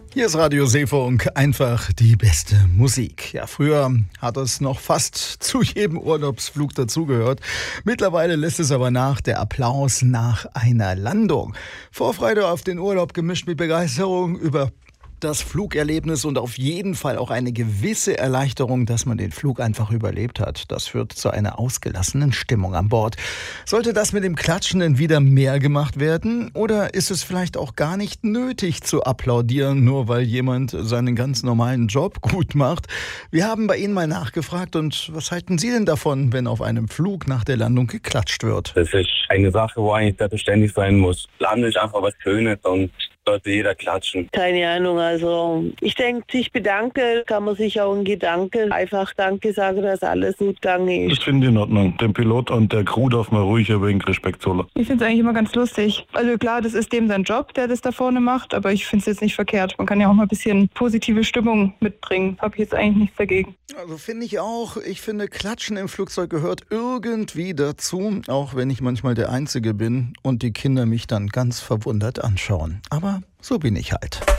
Hier ist Radio Seefunk, einfach die beste Musik. Ja, früher hat es noch fast zu jedem Urlaubsflug dazugehört. Mittlerweile lässt es aber nach, der Applaus nach einer Landung. Vorfreude auf den Urlaub gemischt mit Begeisterung über das Flugerlebnis und auf jeden Fall auch eine gewisse Erleichterung, dass man den Flug einfach überlebt hat. Das führt zu einer ausgelassenen Stimmung an Bord. Sollte das mit dem Klatschen denn wieder mehr gemacht werden? Oder ist es vielleicht auch gar nicht nötig zu applaudieren, nur weil jemand seinen ganz normalen Job gut macht? Wir haben bei Ihnen mal nachgefragt und was halten Sie denn davon, wenn auf einem Flug nach der Landung geklatscht wird? Das ist eine Sache, wo eigentlich selbstverständlich sein muss. Lande ist einfach was Schönes und sollte jeder klatschen. Keine Ahnung, also ich denke, sich bedanken kann man sich auch in Gedanken einfach Danke sagen, dass alles gut gegangen ist. Das finde ich in Ordnung. Dem Pilot und der Crew darf man ruhig ein wenig Respekt zollen. Ich finde es eigentlich immer ganz lustig. Also klar, das ist dem sein Job, der das da vorne macht, aber ich finde es jetzt nicht verkehrt. Man kann ja auch mal ein bisschen positive Stimmung mitbringen. Habe ich jetzt eigentlich nichts dagegen. Also finde ich auch. Ich finde, Klatschen im Flugzeug gehört irgendwie dazu, auch wenn ich manchmal der Einzige bin und die Kinder mich dann ganz verwundert anschauen. Aber so bin ich halt.